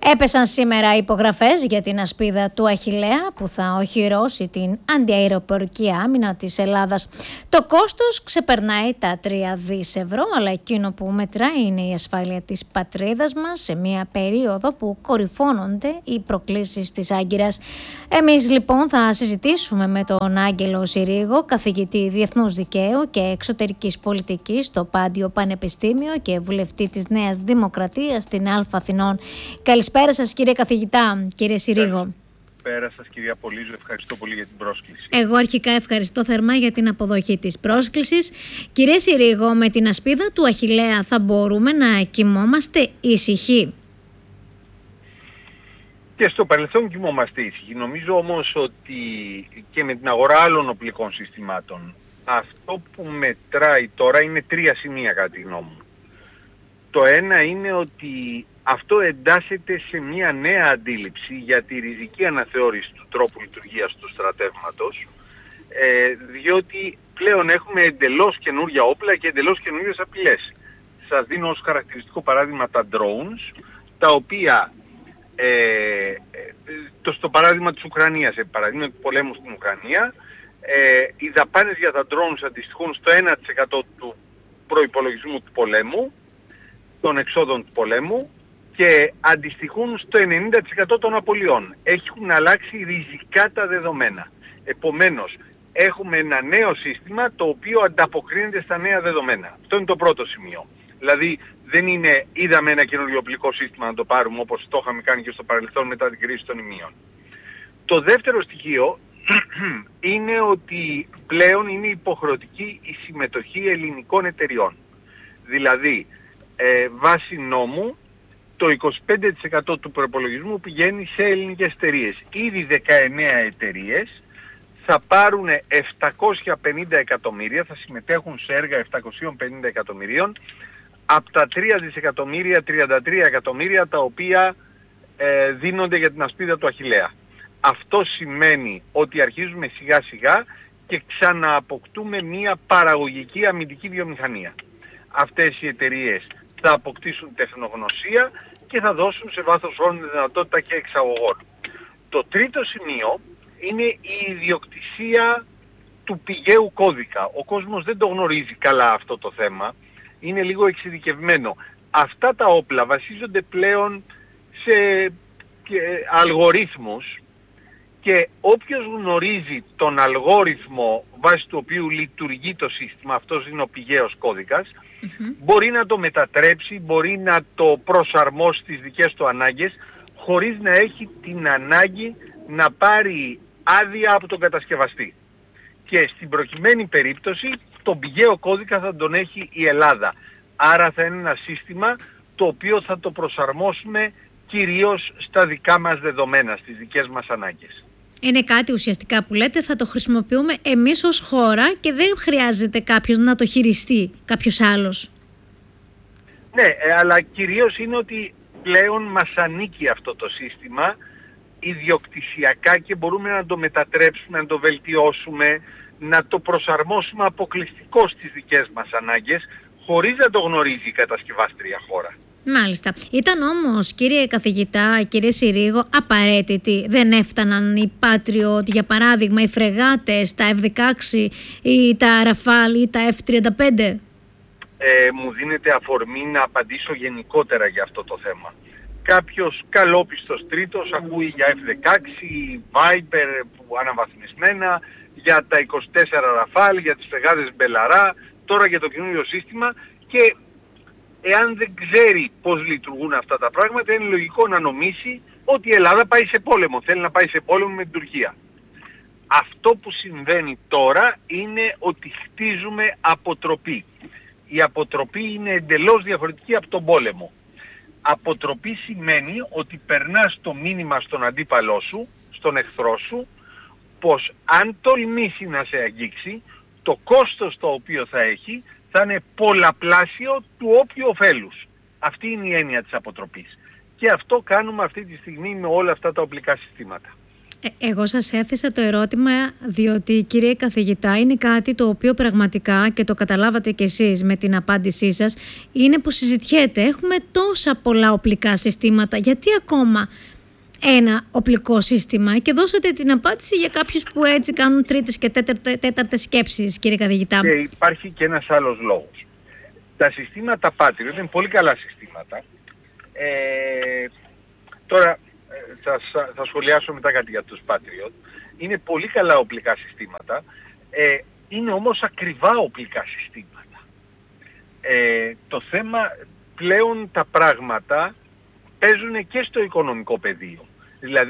Έπεσαν σήμερα υπογραφές για την ασπίδα του Αχιλλέα που θα οχυρώσει την αντιαεροπορική άμυνα της Ελλάδας. Το κόστος ξεπερνάει τα 3 δις ευρώ, αλλά εκείνο που μετράει είναι η ασφάλεια της πατρίδας μας σε μια περίοδο που κορυφώνονται οι προκλήσεις της Άγκυρας. Εμείς λοιπόν θα συζητήσουμε με τον Άγγελο Συρίγο, καθηγητή Διεθνούς Δικαίου και Εξωτερικής Πολιτικής στο Πάντιο Πανεπιστήμιο και βουλευτή της Νέας Δημοκρατίας στην Α Αθηνών. Καλησπέρα σας κύριε καθηγητά, κύριε Συρίγο. Καλησπέρα σας κυρία Πολύζου, ευχαριστώ πολύ για την πρόσκληση. Εγώ αρχικά ευχαριστώ θερμά για την αποδοχή της πρόσκλησης. Κύριε Συρίγο, με την ασπίδα του Αχιλλέα θα μπορούμε να κοιμόμαστε ήσυχοι? Και στο παρελθόν κοιμόμαστε ήσυχοι. Νομίζω όμως ότι και με την αγορά άλλων οπλικών συστημάτων αυτό που μετράει τώρα είναι 3 σημεία κατά τη γνώμη μου. Το ένα είναι ότι αυτό εντάσσεται σε μια νέα αντίληψη για τη ριζική αναθεώρηση του τρόπου λειτουργίας του στρατεύματος, διότι πλέον έχουμε εντελώς καινούργια όπλα και εντελώς καινούργιες απειλές. Σας δίνω ως χαρακτηριστικό παράδειγμα τα drones, τα οποία στο παράδειγμα της Ουκρανίας, παράδειγμα του πολέμου στην Ουκρανία, οι δαπάνες για τα drones αντιστοιχούν στο 1% του προϋπολογισμού του πολέμου, των εξόδων του πολέμου, και αντιστοιχούν στο 90% των απολειών. Έχουν αλλάξει ριζικά τα δεδομένα. Επομένως, έχουμε ένα νέο σύστημα το οποίο ανταποκρίνεται στα νέα δεδομένα. Αυτό είναι το πρώτο σημείο. Δηλαδή, δεν είναι είδαμε ένα καινούριο οπλικό σύστημα να το πάρουμε όπως το είχαμε κάνει και στο παρελθόν μετά την κρίση των ημείων. Το δεύτερο στοιχείο είναι ότι πλέον είναι υποχρεωτική η συμμετοχή ελληνικών εταιριών. Δηλαδή, βάσει νόμου, το 25% του προπολογισμού πηγαίνει σε ελληνικές εταιρείες. Ήδη 19 εταιρείες θα πάρουν 750 εκατομμύρια, θα συμμετέχουν σε έργα 750 εκατομμυρίων, από τα 3 δισεκατομμύρια, 33 εκατομμύρια τα οποία δίνονται για την ασπίδα του Αχιλλέα. Αυτό σημαίνει ότι αρχίζουμε σιγά σιγά και ξανααποκτούμε μια παραγωγική αμυντική βιομηχανία. Αυτές οι εταιρείες θα αποκτήσουν τεχνογνωσία και θα δώσουν σε βάθος χρόνου δυνατότητα και εξαγωγών. Το τρίτο σημείο είναι η ιδιοκτησία του πηγαίου κώδικα. Ο κόσμος δεν το γνωρίζει καλά αυτό το θέμα, είναι λίγο εξειδικευμένο. Αυτά τα όπλα βασίζονται πλέον σε αλγορίθμους και όποιος γνωρίζει τον αλγόριθμο βάσει του οποίου λειτουργεί το σύστημα, αυτός είναι ο πηγαίος κώδικας, μπορεί να το μετατρέψει, μπορεί να το προσαρμόσει στις δικές του ανάγκες, χωρίς να έχει την ανάγκη να πάρει άδεια από τον κατασκευαστή. Και στην προκειμένη περίπτωση τον πηγαίο κώδικα θα τον έχει η Ελλάδα. Άρα θα είναι ένα σύστημα το οποίο θα το προσαρμόσουμε κυρίως στα δικά μας δεδομένα, στις δικές μας ανάγκες. Είναι κάτι ουσιαστικά που λέτε θα το χρησιμοποιούμε εμείς ως χώρα και δεν χρειάζεται κάποιος να το χειριστεί κάποιος άλλος. Ναι, αλλά κυρίως είναι ότι πλέον μας ανήκει αυτό το σύστημα ιδιοκτησιακά και μπορούμε να το μετατρέψουμε, να το βελτιώσουμε, να το προσαρμόσουμε αποκλειστικώς στις δικές μας ανάγκες, χωρίς να το γνωρίζει η κατασκευάστρια χώρα. Μάλιστα. Ήταν όμως, κύριε καθηγητά, κύριε Συρίγο, απαραίτητοι? Δεν έφταναν οι Patriot, για παράδειγμα, οι φρεγάτες, τα F-16 ή τα Rafale ή τα F-35? Μου δίνεται αφορμή να απαντήσω γενικότερα για αυτό το θέμα. Κάποιος καλόπιστος τρίτος ακούει για F-16, Viper που αναβαθμισμένα, για τα 24 Rafale, για τις φρεγάτες Μπελαρά, τώρα για το καινούριο σύστημα, και εάν δεν ξέρει πώς λειτουργούν αυτά τα πράγματα, είναι λογικό να νομίσει ότι η Ελλάδα πάει σε πόλεμο, θέλει να πάει σε πόλεμο με την Τουρκία. Αυτό που συμβαίνει τώρα είναι ότι χτίζουμε αποτροπή. Η αποτροπή είναι εντελώς διαφορετική από τον πόλεμο. Αποτροπή σημαίνει ότι περνάς το μήνυμα στον αντίπαλό σου, στον εχθρό σου, πως αν τολμήσει να σε αγγίξει, το κόστος το οποίο θα έχει θα είναι πολλαπλάσιο του όποιου ωφέλους. Αυτή είναι η έννοια της αποτροπής. Και αυτό κάνουμε αυτή τη στιγμή με όλα αυτά τα οπλικά συστήματα. Εγώ σας έθεσα το ερώτημα διότι, κύριε καθηγητά, είναι κάτι το οποίο πραγματικά, και το καταλάβατε κι εσείς με την απάντησή σας, είναι που συζητιέται. Έχουμε τόσα πολλά οπλικά συστήματα, γιατί ακόμα ένα οπλικό σύστημα? Και δώσατε την απάντηση για κάποιους που έτσι κάνουν τρίτες και τέταρτες σκέψεις, κύριε καθηγητά. Και υπάρχει και ένας άλλος λόγος. Τα συστήματα Patriot είναι πολύ καλά συστήματα. Τώρα θα σχολιάσω μετά κάτι για τους Patriot. Είναι πολύ καλά οπλικά συστήματα. Είναι όμως ακριβά οπλικά συστήματα. Το θέμα πλέον, τα πράγματα παίζουν και στο οικονομικό πεδίο. Δηλαδή